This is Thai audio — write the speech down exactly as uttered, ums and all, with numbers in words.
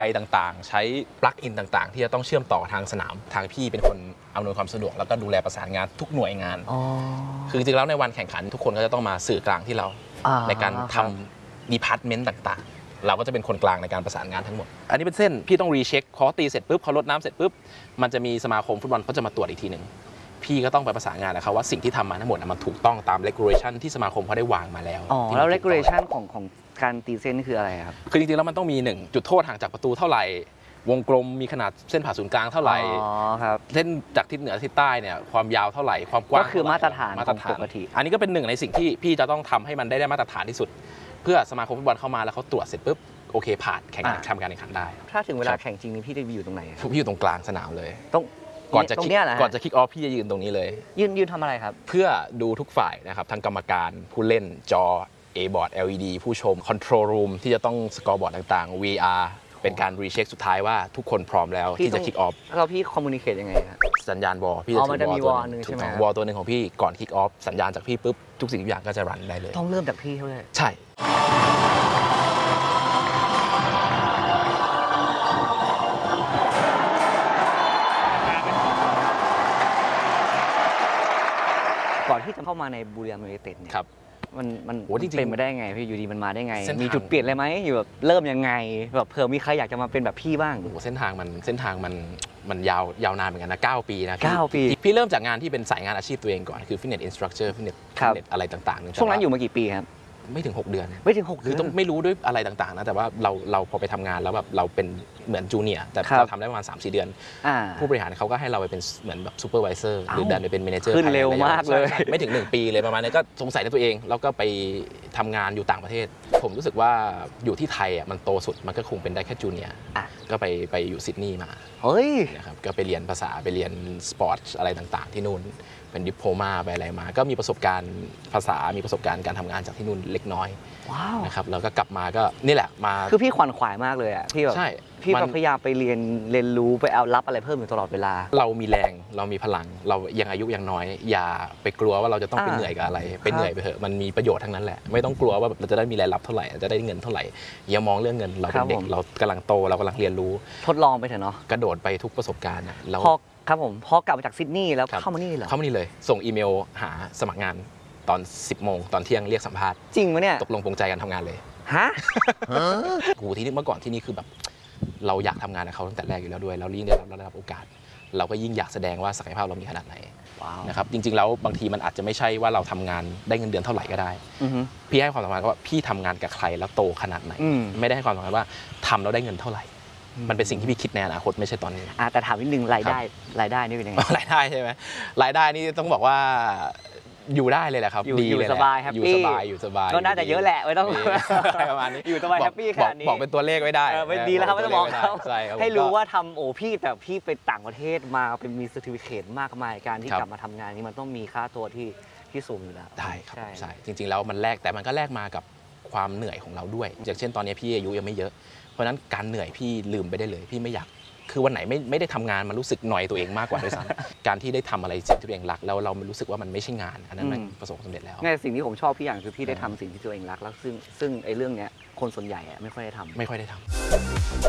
ไอต่างๆใช้ปลั๊กอินต่างๆที่จะต้องเชื่อมต่อทางสนามทางพี่เป็นคนอำนวยความสะดวกแล้วก็ดูแลประสานงานทุกหน่วยงานคือจริงๆแล้วในวันแข่งขันทุกคนก็จะต้องมาสื่อกลางที่เราในการทำดีพาร์ตเมนต์ต่างๆเราก็จะเป็นคนกลางในการประสานงานทั้งหมดอันนี้เป็นเส้นพี่ต้องรีเช็คพอตีเสร็จปุ๊บเขาลดน้ำเสร็จปุ๊บมันจะมีสมาคมฟุตบอลเขาจะมาตรวจอีกทีหนึ่งพี่ก็ต้องไปประสานงานนะครับว่าสิ่งที่ทำมาทั้งหมดมันถูกต้องตาม regulation ที่สมาคมเขาได้วางมาแล้วอ๋อแล้ว regulation ของของการตีเส้นนี่คืออะไรครับคือจริงๆแล้วมันต้องมีหนึ่งจุดโทษห่างจากประตูเท่าไหร่วงกลมมีขนาดเส้นผ่าศูนย์กลางเท่าไหร่อ๋อครับเส้นจากทิศเหนือทิศใต้เนี่ยความยาวเท่าไหร่ความกว้างก็คือมาตรฐานมาตรฐานปกติอันนี้ก็เป็นหนึ่งในสิ่งที่พี่จะต้องทำให้มันได้ได้มาตรฐานที่สุดเพื่อสมาคมฟุตบอลเข้ามาแล้วเขาตรวจเสร็จปุ๊บโอเคผ่านแข่งทำการแข่งขันได้ถ้าถึงเวลาแข่งจริงนี่พี่จะอยู่ตรงไหนพี่อยู่ตรงกลางสนามเลยต้องก่อนจะคิกก่อนจะคิกออฟพี่จะยืนตรงนี้เลยยืนยืนทำอะไรครับเพื่อดูทุกฝ่ายนะครับทั้งกรรมการผู้เล่นจอ A บอร์ด แอล อี ดี ผู้ชมคอนโทรลรูมที่จะต้องสกอร์บอร์ดต่างๆ วี อาร์ เป็นการรีเช็คสุดท้ายว่าทุกคนพร้อมแล้วที่จะคิกออฟเราพี่คอมมูนิเคตยังไงครับสัญญาณวอลพี่จะถือวอลตัวนึงใช่ไหมวอลตัวหนึ่งของพี่ก่อนคิกออฟสัญญาณจากพี่ปุ๊บทุกสิ่งทุกอย่างก็จะรันได้เลยต้องเริ่มจากพี่เท่านั้นใช่ก่อนที่จะเข้ามาในบุรีรัมย์ยูไนเต็ดเนี่ยมันมันเป็นมาได้ไงพี่อยู่ดีมันมาได้ไงมีจุดเปลี่ยนอะไรไหมอยู่แบบเริ่มยังไงแบบเผื่อมีใครอยากจะมาเป็นแบบพี่บ้างโอ้เส้นทางมันเส้นทางมันมันยาวยาวนานเหมือนกันนะเก้าปีนะเก้าปีพี่เริ่มจากงานที่เป็นสายงานอาชีพตัวเองก่อนคือฟิตเนสอินสตรัคเตอร์ฟิตเนสอะไรต่างๆช่วงนั้นอยู่มากี่ปีครับไม่ถึงหกเดือนไม่ถึงหกเดือนต้องไม่รู้ด้วยอะไรต่างๆนะแต่ว่าเราเราพอไปทำงานแล้วแบบเราเป็นเหมือนจูเนียร์แต่เราทำได้ประมาณ สามสี่ เดือนผู้บริหารเขาก็ให้เราไปเป็นเหมือนแบบซูเปอร์วิเซอร์หรือดันไปเป็นเมเนเจอร์ขึ้นเร็วมากเลยไม่ถึงหนึ่งปีเลยประมาณนี้ก็สงสัยในตัวเองแล้วก็ไปทำงานอยู่ต่างประเทศผมรู้สึกว่าอยู่ที่ไทยอ่ะมันโตสุดมันก็คงเป็นได้แค่จูเนียร์ก็ไปไปอยู่ซิดนีย์มาเฮ้ยนะครับก็ไปเรียนภาษาไปเรียนสปอร์ตอะไรต่างๆที่นู่นเป็นดิปโลมาไปอะไรมาก็มีประสบการณ์ภาษามีประสบการณ์การทำงานจากที่นู่นเล็กน้อยนะครับแล้วก็กลับมาก็นี่แหละมาคือพี่ขวัญขวายมากเลยอ่ะพี่แบบพี่พยายามไปเรียนเรียนรู้ไปเอารับอะไรเพิ่มอยู่ตลอดเวลาเรามีแรงเรามีพลังเรายังอายุยังน้อยอย่าไปกลัวว่าเราจะต้องไปเหนื่อยกับอะไรไปเหนื่อยไปเถอะมันมีประโยชน์ทั้งนั้นแหละไม่ต้องกลัวว่าเราจะได้มีรายรับเท่าไหร่จะได้เงินเท่าไหร่อย่ามองเรื่องเงินเราเป็นเด็กเรากำลังโตเรากำลังเรียนรู้ทดลองไปเถอะเนาะกระโดดไปทุกประสบการณ์เราพอครับผมพอกลับมาจากซิดนีย์แล้วเข้ามานี่เหรอเข้ามานี่เลยส่งอีเมลหาสมัครงานตอนสิบโมงตอนเที่ยงเรียกสัมภาษณ์จริงไหมเนี่ยตกลงปรงใจกันทำงานเลยฮะกูที่นี่เมื่อก่อนที่นี่คือแบบเราอยากทำงานกับเขาตั้งแต่แรกอยู่แล้วด้วยเรายิ่งได้รับได้รับโอกาสเราก็ยิ่งอยากแสดงว่าศักยภาพเรามีขนาดไหนนะครับจริงๆแล้วบางทีมันอาจจะไม่ใช่ว่าเราทำงานได้เงินเดือนเท่าไหร่ก็ได้พี่ให้ความสำคัญว่าพี่ทำงานกับใครแล้วโตขนาดไหนไม่ได้ให้ความสำคัญว่าทำแล้วได้เงินเท่าไหร่มันเป็นสิ่งที่พี่คิดในอนาคตไม่ใช่ตอนนี้แต่ถามนิดนึงรายได้รายได้นี่เป็นยังไงรายได้ใช่ไหมรายได้นี่ต้องบอกว่าอยู่ได้เลยแหละครับอยู่สบายครับอยู่สบายอยู่สบายก็น่าจะเยอะแหละไม่ต้องประมาณนี้อยู่สบายแฮปปี้ขนาดนี้บอกเป็นตัวเลขไว้ได้ไม่ดีแล้วครับไม่ต้องบอกเขาให้รู้ว่าทำโอ้พี่แต่พี่ไปต่างประเทศมาเป็นมีเซอร์ติฟิเคตมากมายการที่กลับมาทำงานนี้มันต้องมีค่าตัวที่ที่สูงอยู่แล้วได้ครับใช่จริงๆแล้วมันแลกแต่มันก็แลกมากับความเหนื่อยของเราด้วยอย่างเช่นตอนนี้พี่อายุยังไม่เยอะเพราะนั้นการเหนื่อยพี่ลืมไปได้เลยพี่ไม่อยากคือวันไหนไม่ไม่ได้ทำงานมันรู้สึกหน่อยตัวเองมากกว่าด้วยซ้ำการที่ได้ทำอะไรสิ่งที่ตัวเองรักแล้วเรามันรู้สึกว่ามันไม่ใช่งานอันนั้นมันประสบความสำเร็จแล้วในสิ่งที่ผมชอบพี่อย่างคือพี่ได้ทำสิ่งที่ตัวเองรักแล้วซึ่งซึ่งไอ้เรื่องเนี้ยคนส่วนใหญ่ไม่ค่อยได้ทำไม่ค่อยได้ทำ